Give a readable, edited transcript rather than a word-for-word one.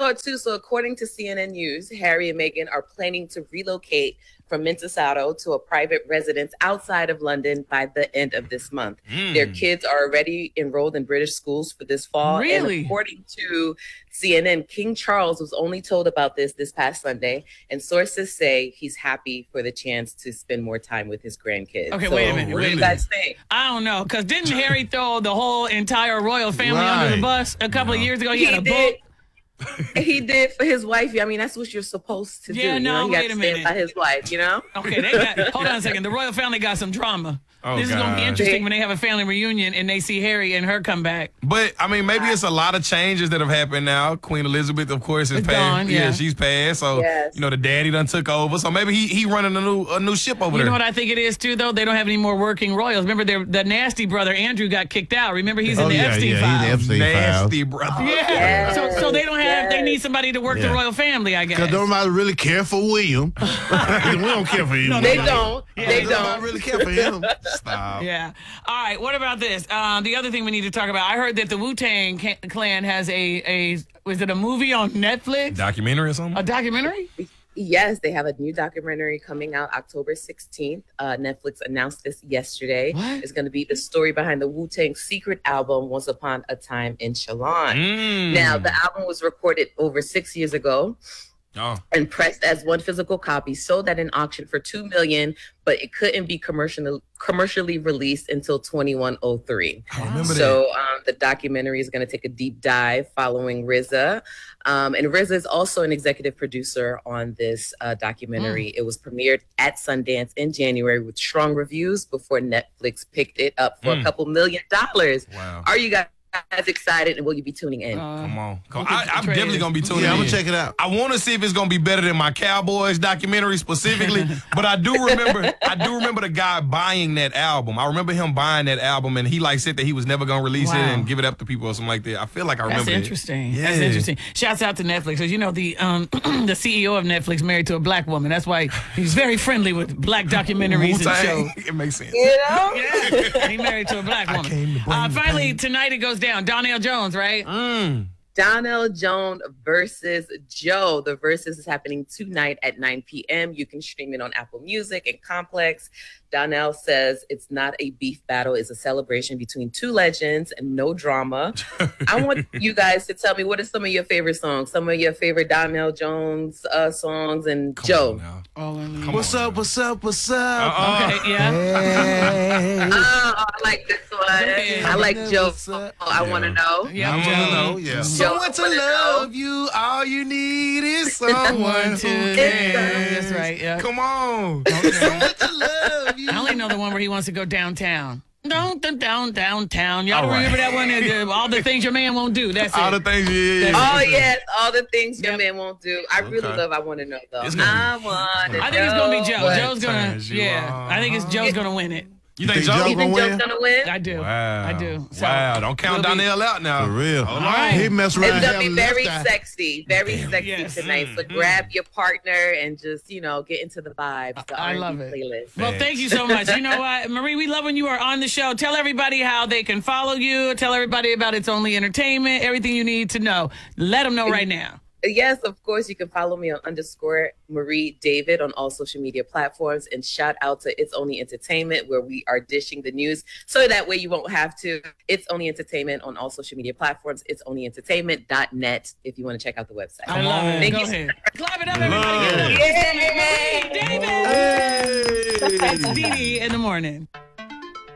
saw it too. So according to CNN News, Harry and Meghan are planning to relocate from Monticello to a private residence outside of London by the end of this month. Their kids are already enrolled in British schools for this fall. Really? And according to CNN, King Charles was only told about this past Sunday, and sources say he's happy for the chance to spend more time with his grandkids. Okay, so, wait a minute. What do you guys think? I don't know, because didn't Harry throw the whole entire royal family under the bus a couple of years ago? He had a book. He did for his wife. I mean, that's what you're supposed to do. Yeah, no, he wait a minute. By his wife, Okay, hold on a second. The royal family got some drama. This is going to be God. interesting when they have a family reunion and they see Harry and her come back. But, I mean, maybe it's a lot of changes that have happened now. Queen Elizabeth, of course, is passed. Gone, yeah. She's passed. So, Yes. the daddy done took over. So maybe he running a new ship over there. You know what I think it is, too, though? They don't have any more working royals. Remember, the nasty brother, Andrew, got kicked out. Remember, he's in the Epstein files. He's in the Epstein Nasty files. brother. Yeah. So they don't have, they need somebody to work the royal family, I guess. Because nobody really care for William. We don't care for you. They don't. They Nobody don't. really care for him. Stop. Yeah. All right. What about this? The other thing we need to talk about. I heard that the Wu-Tang Clan has was it a movie on Netflix? Documentary or something? A documentary? Yes, they have a new documentary coming out October 16th. Netflix announced this yesterday. What? It's going to be the story behind the Wu-Tang secret album, Once Upon a Time in Shalon. Now, the album was recorded over 6 years ago. And pressed as one physical copy, sold at an auction for $2 million, but it couldn't be commercially released until 2103. I remember so the documentary is going to take a deep dive following RZA. And RZA is also an executive producer on this documentary. It was premiered at Sundance in January with strong reviews before Netflix picked it up for a couple $1 million. Wow. Are you guys excited, and will you be tuning in? Come on. I'm definitely going to be tuning in. I'm going to check it out. I want to see if it's going to be better than my Cowboys documentary specifically, but I do remember the guy buying that album. I remember him buying that album, and he said that he was never going to release it and give it up to people or something like that. I feel like I remember That's interesting. Yeah. That's interesting. Shouts out to Netflix. Because, the the CEO of Netflix married to a black woman. That's why he's very friendly with black documentaries and shows. It makes sense. Yeah. He married to a black woman. came to bring Finally, tonight it goes down. Donnell Jones, right? Donnell Jones versus Joe. The Versus is happening tonight at 9 p.m. You can stream it on Apple Music and Complex. Donnell says it's not a beef battle. It's a celebration between two legends and no drama. I want you guys to tell me, what are some of your favorite songs? Some of your favorite Donnell Jones songs and Joe. What's up? Okay, yeah. Hey. I like this one. I like Joe. I want to know. Yeah, I want to Joe. know. Yeah. Joe, Someone to love you, all you need is someone who Yeah, cares. that's right, yeah. Come on. Someone to love you. I only know the one where he wants to go downtown. Downtown. Y'all All right. remember that one? All the things your man won't do. That's All it. the things Oh, yes. All the things your Yep. man won't do. I really love I Want to Know, though. It's gonna I want to know. I think it's going to be Joe. what Joe's going turns to, you I think it's Joe's going to win it. You think Joe Joe? You think gonna Joe's win? going to win? I do. Wow. I do. So, Wow. Don't count we'll be- Donnell out now. For real. Hold All right. He messed around. It's going to having be very left eye. sexy. Very sexy Yes. tonight. So grab your partner and just, get into the vibes. The I R&B love it. playlist. Well, thank you so much. You know what, Marie, we love when you are on the show. Tell everybody how they can follow you. Tell everybody about It's Only Entertainment, everything you need to know. Let them know right now. Yes, of course, you can follow me on _Marie David on all social media platforms, and shout out to It's Only Entertainment, where we are dishing the news so that way you won't have to. It's Only Entertainment on all social media platforms. It's onlyentertainment.net if you want to check out the website. I love it. Thank Go you. ahead. Clap it up, everybody. Love. Give it up. It's Marie David. Hey. That's Dee Dee in the morning.